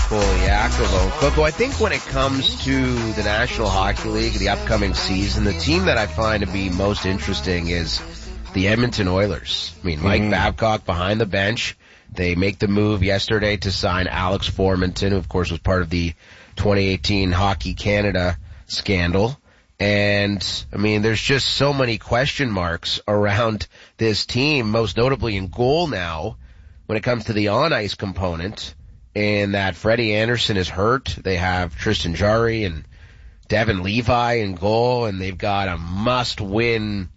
Poliakovo. Coco, I think when it comes to the National Hockey League, the upcoming season, the team that I find to be most interesting is the Edmonton Oilers. I mean, Mike Babcock behind the bench. They make the move yesterday to sign Alex Formenton, who of course was part of the 2018 Hockey Canada scandal. And, I mean, there's just so many question marks around this team, most notably in goal now, when it comes to the on-ice component, in that Freddie Anderson is hurt. They have Tristan Jarry and Devin Levi in goal, and they've got a must-win,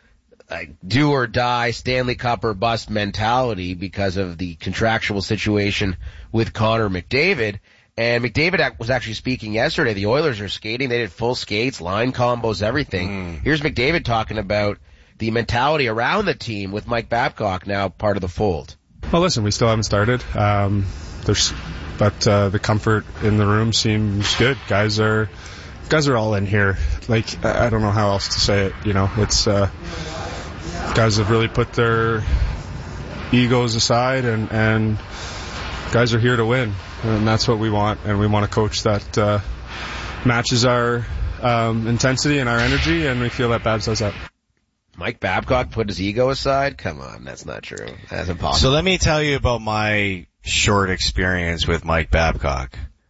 do-or-die Stanley Cup or bust mentality because of the contractual situation with Connor McDavid. And McDavid was actually speaking yesterday. The Oilers are skating. They did full skates, line combos, everything. Here's McDavid talking about the mentality around the team with Mike Babcock now part of the fold. Well, listen, we still haven't started. But the comfort in the room seems good. Guys are all in here. Like, I don't know how else to say it. You know, it's guys have really put their egos aside and guys are here to win. And that's what we want, and we want a coach that matches our intensity and our energy, and we feel that Babs does that. Mike Babcock put his ego aside? Come on, that's not true. That's impossible. So let me tell you about my short experience with Mike Babcock.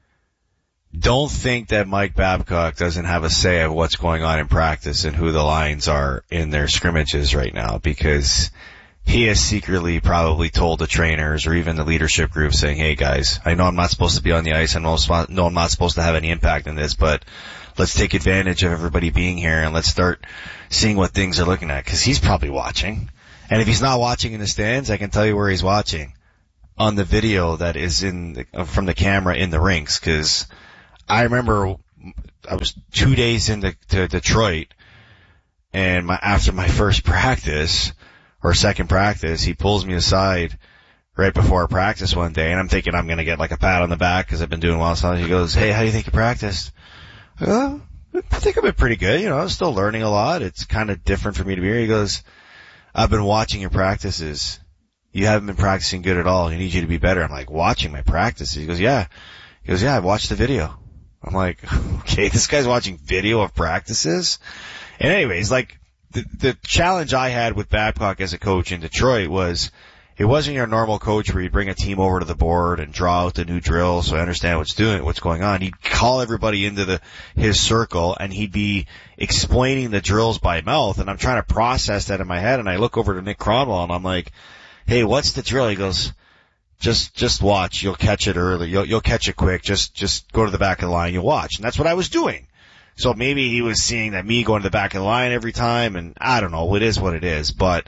Don't think that Mike Babcock doesn't have a say of what's going on in practice and who the lines are in their scrimmages right now, because he has secretly probably told the trainers or even the leadership group saying, hey guys, I know I'm not supposed to be on the ice. I know I'm not supposed to have any impact in this, but let's take advantage of everybody being here and let's start seeing what things are looking at. Cause he's probably watching. And if he's not watching in the stands, I can tell you where he's watching on the video that is from the camera in the rinks. Cause I remember I was 2 days into Detroit and after my first practice, or second practice, he pulls me aside right before our practice one day, and I'm thinking I'm going to get like a pat on the back because I've been doing well. So he goes, hey, how do you think you practiced? I think I've been pretty good. You know, I'm still learning a lot. It's kind of different for me to be here. He goes, I've been watching your practices. You haven't been practicing good at all. I need you to be better. I'm like, watching my practices? He goes, yeah. He goes, yeah, I've watched the video. I'm like, okay, this guy's watching video of practices? And anyways, like, the challenge I had with Babcock as a coach in Detroit was it wasn't your normal coach where you'd bring a team over to the board and draw out the new drills so I understand what's going on. He'd call everybody into his circle and he'd be explaining the drills by mouth, and I'm trying to process that in my head, and I look over to Nick Cronwell and I'm like, hey, what's the drill? He goes, just watch. You'll catch it early. You'll catch it quick. Just go to the back of the line. You'll watch. And that's what I was doing. So maybe he was seeing that me going to the back of the line every time, and I don't know. It is what it is, but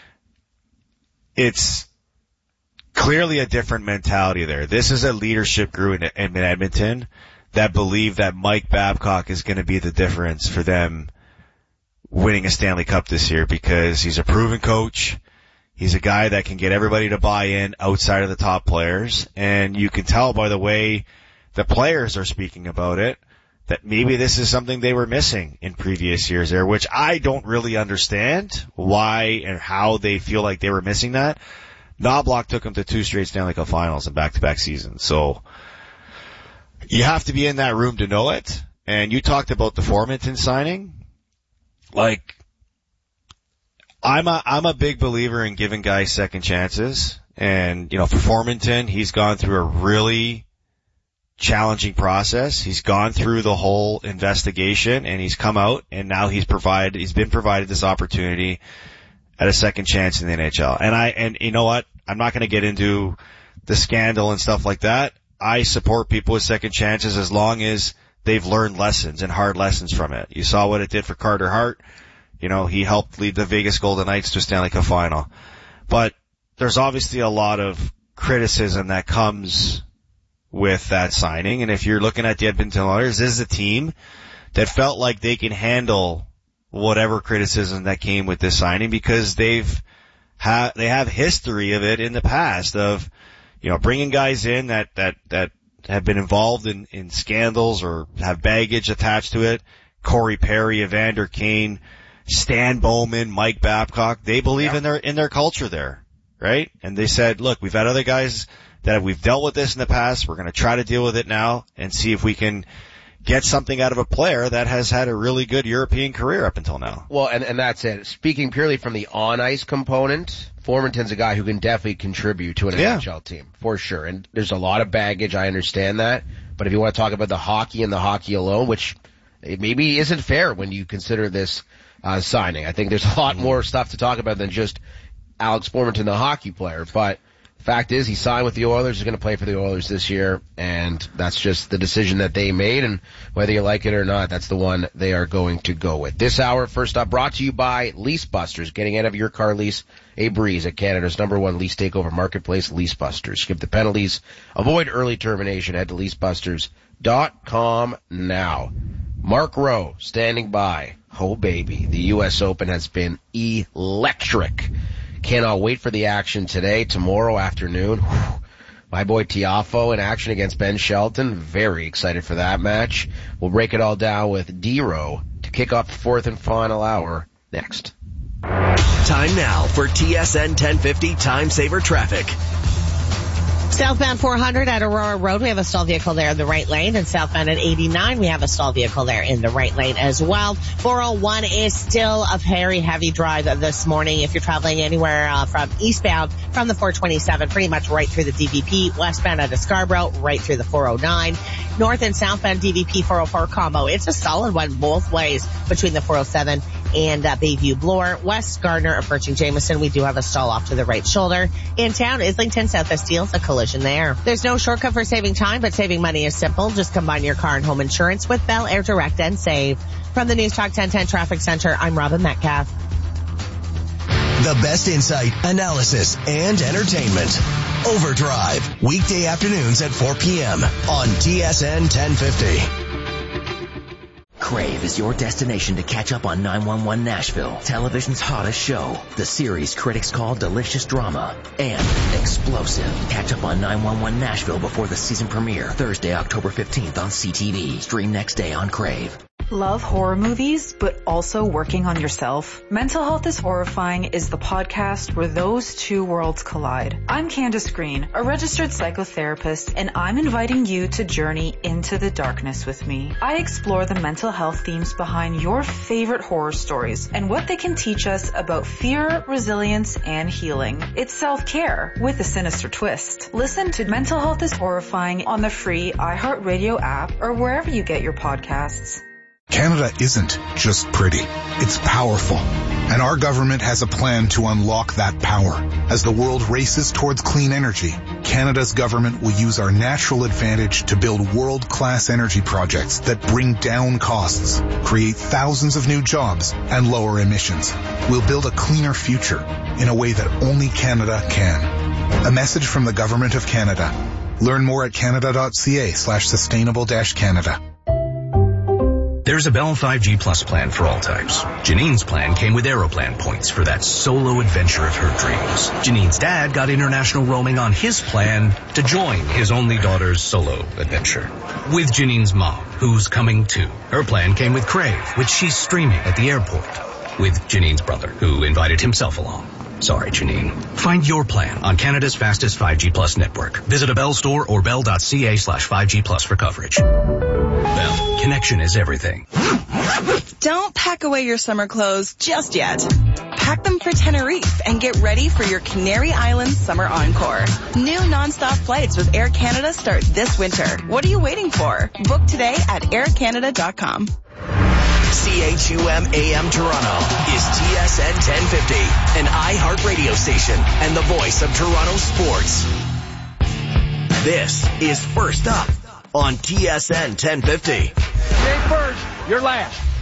it's clearly a different mentality there. This is a leadership group in Edmonton that believe that Mike Babcock is going to be the difference for them winning a Stanley Cup this year, because he's a proven coach. He's a guy that can get everybody to buy in outside of the top players, and you can tell by the way the players are speaking about it that maybe this is something they were missing in previous years there, which I don't really understand why and how they feel like they were missing that. Knobloch took them to 2 straight Stanley Cup finals in back-to-back seasons. So you have to be in that room to know it. And you talked about the Formenton signing. Like, I'm a big believer in giving guys second chances. And, you know, for Formenton, he's gone through a really challenging process. He's gone through the whole investigation and he's come out, and now he's been provided this opportunity at a second chance in the NHL. And you know what? I'm not going to get into the scandal and stuff like that. I support people with second chances as long as they've learned lessons and hard lessons from it. You saw what it did for Carter Hart. You know, he helped lead the Vegas Golden Knights to a Stanley Cup final. But there's obviously a lot of criticism that comes with that signing. And if you're looking at the Edmonton Oilers, this is a team that felt like they can handle whatever criticism that came with this signing, because they have history of it in the past of, you know, bringing guys in that have been involved in scandals or have baggage attached to it. Corey Perry, Evander Kane, Stan Bowman, Mike Babcock, they believe in their culture there, right? And they said, look, we've had other guys that we've dealt with this in the past. We're going to try to deal with it now and see if we can get something out of a player that has had a really good European career up until now. Well, and that's it. Speaking purely from the on-ice component, Formenton's a guy who can definitely contribute to an NHL team, for sure. And there's a lot of baggage, I understand that. But if you want to talk about the hockey and the hockey alone, which it maybe isn't fair when you consider this signing. I think there's a lot more stuff to talk about than just Alex Formenton, the hockey player. But the fact is, he signed with the Oilers. He's going to play for the Oilers this year, and that's just the decision that they made. And whether you like it or not, that's the one they are going to go with. This hour, first up, brought to you by Lease Busters. Getting out of your car lease a breeze at Canada's #1 lease takeover marketplace, Lease Busters. Skip the penalties. Avoid early termination. Head to leasebusters.com now. Mark Rowe standing by. Oh, baby. The U.S. Open has been electric. Cannot wait for the action today, tomorrow afternoon. Whew. My boy Tiafoe in action against Ben Shelton. Very excited for that match. We'll break it all down with D-Row to kick off the fourth and final hour next. Time now for TSN 1050 Time Saver Traffic. Southbound 400 at Aurora Road, we have a stalled vehicle there in the right lane. And southbound at 89, we have a stalled vehicle there in the right lane as well. 401 is still a very heavy drive this morning. If you're traveling anywhere from eastbound from the 427, pretty much right through the DVP. Westbound out of Scarborough, right through the 409. North and southbound DVP 404 combo. It's a solid one both ways between the 407 and Bayview Bloor. West Gardner approaching Jameson. We do have a stall off to the right shoulder. In town, Islington Southwest Steels, a collision there. There's no shortcut for saving time, but saving money is simple. Just combine your car and home insurance with Bel Air Direct and save. From the News Talk 1010 Traffic Center, I'm Robin Metcalf. The best insight, analysis, and entertainment. Overdrive, weekday afternoons at 4 p.m. on TSN 1050. Crave is your destination to catch up on 911 Nashville, television's hottest show. The series critics call delicious drama and explosive. Catch up on 911 Nashville before the season premiere, Thursday, October 15th on CTV. Stream next day on Crave. Love horror movies, but also working on yourself? Mental Health is Horrifying is the podcast where those two worlds collide. I'm Candace Green, a registered psychotherapist, and I'm inviting you to journey into the darkness with me. I explore the mental health themes behind your favorite horror stories and what they can teach us about fear, resilience, and healing. It's self-care with a sinister twist. Listen to Mental Health is Horrifying on the free iHeartRadio app or wherever you get your podcasts. Canada isn't just pretty, it's powerful. And our government has a plan to unlock that power. As the world races towards clean energy, Canada's government will use our natural advantage to build world-class energy projects that bring down costs, create thousands of new jobs, and lower emissions. We'll build a cleaner future in a way that only Canada can. A message from the Government of Canada. Learn more at canada.ca/sustainable-Canada. There's a Bell 5G Plus plan for all types. Janine's plan came with Aeroplan points for that solo adventure of her dreams. Janine's dad got international roaming on his plan to join his only daughter's solo adventure. With Janine's mom, who's coming too. Her plan came with Crave, which she's streaming at the airport. With Janine's brother, who invited himself along. Sorry, Janine. Find your plan on Canada's fastest 5G Plus network. Visit a Bell store or bell.ca/5G Plus for coverage. Bell, connection is everything. Don't pack away your summer clothes just yet. Pack them for Tenerife and get ready for your Canary Islands Summer Encore. New nonstop flights with Air Canada start this winter. What are you waiting for? Book today at aircanada.com. CHUM AM Toronto is TSN 1050, an iHeartRadio station and the voice of Toronto sports. This is First Up on TSN 1050. You ain't first, you're last.